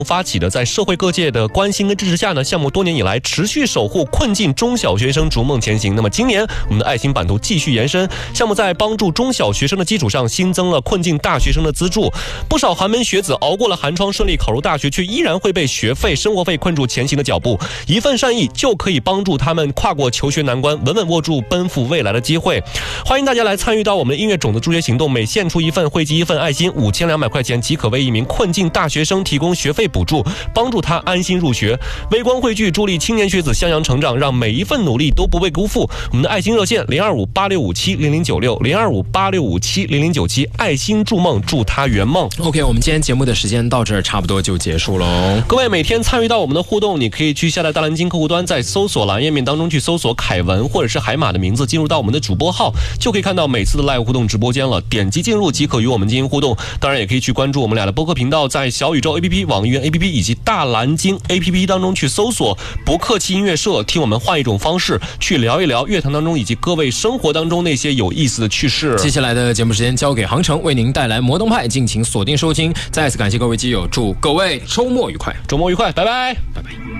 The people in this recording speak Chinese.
发起的，在社会各界的关心跟支持下呢，项目多年以来持续守护困境中小学生逐梦前行。那么今年我们的爱心版图继续延伸，项目在帮助中小学生的基础上新增了困境大学生的资助。不少寒门学子熬过了寒窗，顺利考入大学，却依然会被学费、生活费困住前行的脚步。一份善意就可以帮助他们跨过求学难关，稳稳握住奔赴未来的机会。欢迎大家来参与到我们的音乐种子助学行动，每献出一份，汇集一份爱心，5200块钱即可为一名困境大学生提供学费补助，帮助他安心入学。微光汇聚，助力青年学子向阳成长，让每一份努力都不被辜负。我们的爱心热线0258657096，0258657097，爱心筑梦，助他圆梦。 OK， 我们今天节目的时间到这儿差不多就结束喽。 各位每天参与到我们的互动，你可以去下载大蓝鲸客户端，在搜索栏页面当中去搜索凯文或者是海马的名字，进入到我们的主播号，就可以看到每次的 live 互动直播间了。点击进入即可与我们进行互动。当然也可以去关注我们俩的播客频道，在小宇宙 APP、网易云 APP 以及大蓝鲸 APP 当中去搜索不客气音乐社，听我们换一种方式去聊一聊乐坛当中以及各位生活当中那些有意思的趣事。 接下来的节目时间交给航程，为您带来摩登派，敬请锁定收听。再次感谢各位基友，祝各位周末愉快， 周末愉快，拜拜， 拜拜。